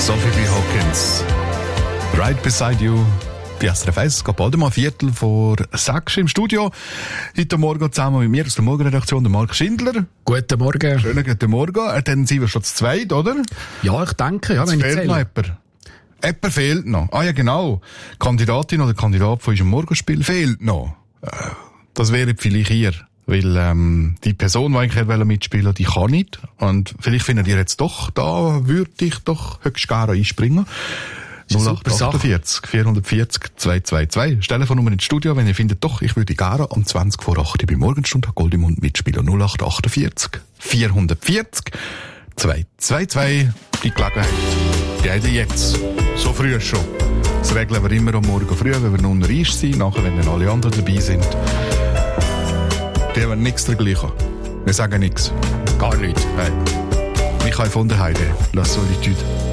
Sophie B. Hawkins. Right beside you. Die SRF 1, es geht bald mal 5:45 im Studio. Heute Morgen zusammen mit mir aus der Morgenredaktion, der Marc Schindler. Guten Morgen. Schönen guten Morgen. Dann sind wir schon zu zweit, oder? Ja, ich denke, ja, jetzt wenn ich fehlt zähle. noch jemand. Jemand fehlt noch. Ah ja, genau. Kandidatin oder Kandidat von unserem Morgenspiel fehlt noch. Das wäre vielleicht ihr. Weil die Person, die eigentlich mitspielen wollte, die kann nicht. Und vielleicht findet ihr jetzt doch, da würde ich doch höchst gerne einspringen. 0848 440 222. Telefonnummer ins Studio, wenn ihr findet, doch, ich würde gerne um 20 vor 8 bei Morgenstunde Gold im Mund mitspielen. 0848 440 222. Die Gelegenheit, die habt ihr jetzt. So früh schon. Das regeln wir immer am Morgen früh, wenn wir noch unter Eis sind. Nachher, wenn dann alle anderen dabei sind. Die haben nichts dergleichen. Wir sagen nichts. Gar nichts. Hey. Michael von der Heide. La Solitude.